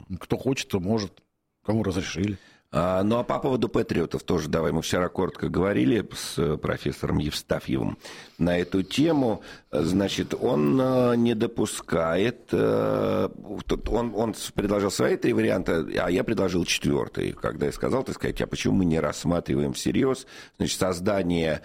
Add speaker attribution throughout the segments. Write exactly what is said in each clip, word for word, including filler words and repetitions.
Speaker 1: Кто хочет, то может. Кому разрешили.
Speaker 2: А, ну, а по поводу патриотов тоже давай. Мы вчера коротко говорили с профессором Евстафьевым на эту тему. Значит, он не допускает... Он, он предложил свои три варианта, а я предложил четвертый. Когда я сказал, так сказать, а почему мы не рассматриваем всерьез, значит, создание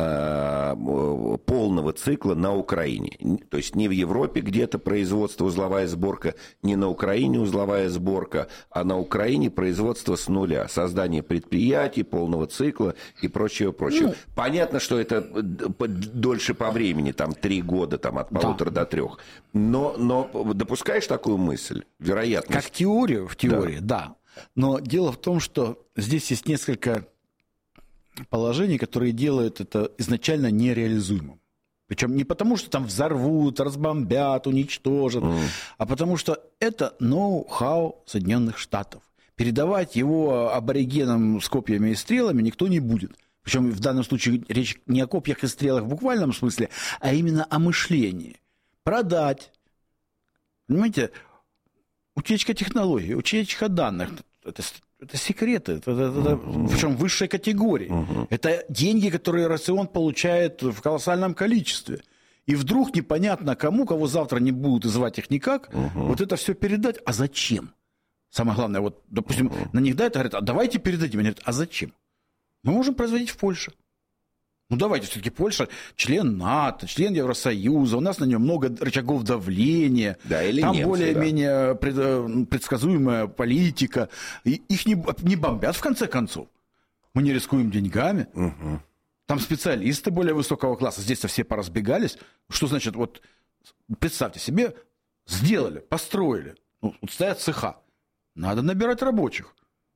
Speaker 2: полного цикла на Украине. То есть не в Европе где-то производство, узловая сборка, не на Украине узловая сборка, а на Украине производство с нуля. Создание предприятий, полного цикла и прочее, прочее. Ну, понятно, что это дольше по времени, там три года, там, от полутора да. до трех. Но, но допускаешь такую мысль? Вероятность?
Speaker 1: Как теорию, в теории, да. да. Но дело в том, что здесь есть несколько положений, которые делают это изначально нереализуемым. Причем не потому, что там взорвут, разбомбят, уничтожат, mm. а потому что это ноу-хау Соединенных Штатов. Передавать его аборигенам с копьями и стрелами никто не будет. Причем в данном случае речь не о копьях и стрелах в буквальном смысле, а именно о мышлении. Продать. Понимаете, утечка технологий, утечка данных – это Это секреты, это, это, это, uh-huh. причем высшей категории. Uh-huh. Это деньги, которые рацион получает в колоссальном количестве. И вдруг непонятно кому, кого завтра не будут, и звать их никак, uh-huh. вот это все передать. А зачем? Самое главное, вот, допустим, uh-huh. на них дают, говорят, а давайте передадим. Они говорят, а зачем? Мы можем производить в Польше. Ну, давайте, все-таки Польша член НАТО, член Евросоюза, у нас на нем много рычагов давления,
Speaker 2: да, или
Speaker 1: там
Speaker 2: немцы,
Speaker 1: более-менее да. предсказуемая политика, и их не, не бомбят, в конце концов. Мы не рискуем деньгами, угу. там специалисты более высокого класса, здесь-то все поразбегались. Что значит, вот представьте себе, сделали, построили, ну, вот стоят цеха, надо набирать рабочих.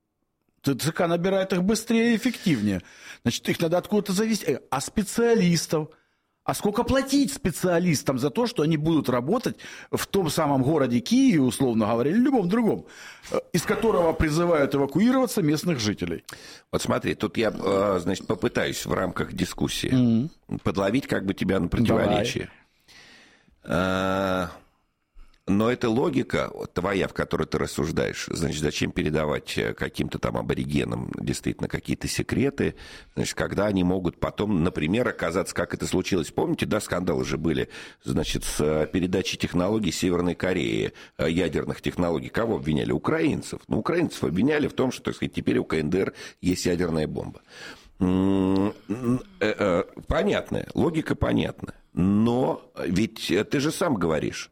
Speaker 1: ЦК набирает их быстрее и эффективнее. Значит, их надо откуда-то завести. А специалистов? А сколько платить специалистам за то, что они будут работать в том самом городе Киеве, условно говоря, или любом другом, из которого призывают эвакуироваться местных жителей?
Speaker 2: Вот смотри, тут я, значит, попытаюсь в рамках дискуссии mm-hmm. подловить как бы тебя на противоречие. Но эта логика твоя, в которой ты рассуждаешь, значит, зачем передавать каким-то там аборигенам действительно какие-то секреты, значит, когда они могут потом, например, оказаться, как это случилось, помните, да, скандалы же были, значит, с передачей технологий Северной Кореи, ядерных технологий, кого обвиняли? Украинцев. Ну, украинцев обвиняли в том, что, так сказать, теперь у КНДР есть ядерная бомба. Понятная, логика понятна, но ведь ты же сам говоришь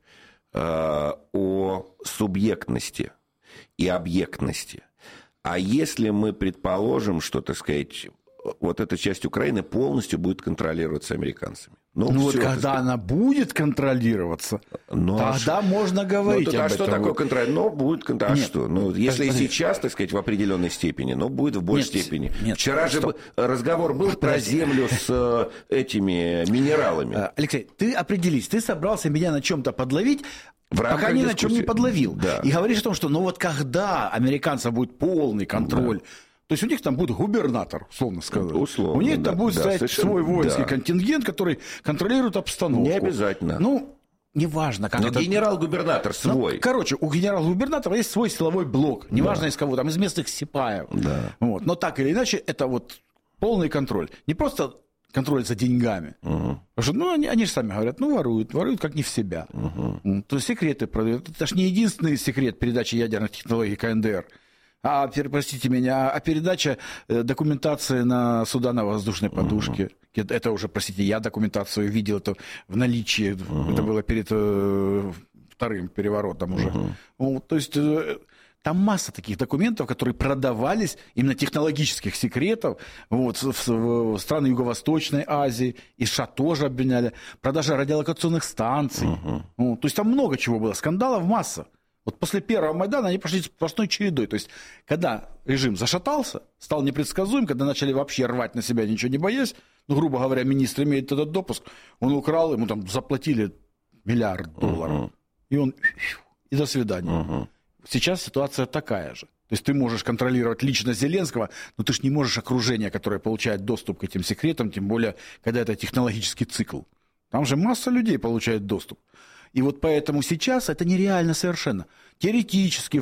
Speaker 2: о субъектности и объектности. А если мы предположим, что, так сказать, вот эта часть Украины полностью будет контролироваться американцами?
Speaker 1: Ну, ну вот когда сказать, она будет контролироваться, ну, тогда а можно говорить
Speaker 2: ну,
Speaker 1: об
Speaker 2: а
Speaker 1: этом.
Speaker 2: что такое контроль? Ну, будет контроль. А
Speaker 1: нет,
Speaker 2: что? Ну, если
Speaker 1: подожди.
Speaker 2: сейчас, так сказать, в определенной степени, но будет в большей нет, степени.
Speaker 1: Нет,
Speaker 2: Вчера же
Speaker 1: стоп.
Speaker 2: разговор был про землю с этими минералами.
Speaker 1: Алексей, ты определись, ты собрался меня на чем-то подловить, пока ни
Speaker 2: дискуссии.
Speaker 1: на чем не подловил.
Speaker 2: Да.
Speaker 1: И говоришь о том, что ну вот когда американцев будет полный контроль, да. то есть у них там будет губернатор, условно сказать.
Speaker 2: Условно,
Speaker 1: у них
Speaker 2: да,
Speaker 1: там будет
Speaker 2: да,
Speaker 1: стоять
Speaker 2: совершенно,
Speaker 1: свой воинский
Speaker 2: да.
Speaker 1: контингент, который контролирует обстановку.
Speaker 2: Не обязательно.
Speaker 1: Ну, неважно, как
Speaker 2: Но
Speaker 1: это...
Speaker 2: генерал-губернатор свой.
Speaker 1: Ну, короче, у генерал-губернатора есть свой силовой блок. Неважно да. из кого, там из местных сипаев.
Speaker 2: Да.
Speaker 1: Вот. Но так или иначе, это вот полный контроль. Не просто контроль за деньгами. Угу. Потому что, ну, они, они же сами говорят, ну, воруют, воруют как не в себя. Угу. То есть секреты продают. Это же не единственный секрет передачи ядерных технологий КНДР. А, простите меня, а передача документации на суда на воздушной подушке, uh-huh. это уже, простите, я документацию видел, это в наличии, uh-huh. это было перед э, вторым переворотом уже. Uh-huh. Вот, то есть э, там масса таких документов, которые продавались, именно технологических секретов, вот, в, в, в страны Юго-Восточной Азии, и США тоже обвиняли, продажа радиолокационных станций. Uh-huh. Вот, то есть там много чего было, скандалов масса. Вот после первого Майдана они пошли сплошной чередой. То есть, когда режим зашатался, стал непредсказуем, когда начали вообще рвать на себя, ничего не боясь, ну, грубо говоря, министр имеет этот допуск, он украл, ему там заплатили миллиард долларов, uh-huh. и он, и до свидания. Uh-huh. Сейчас ситуация такая же. То есть, ты можешь контролировать лично Зеленского, но ты же не можешь окружение, которое получает доступ к этим секретам, тем более, когда это технологический цикл. Там же масса людей получает доступ. И вот поэтому сейчас это нереально совершенно. Теоретически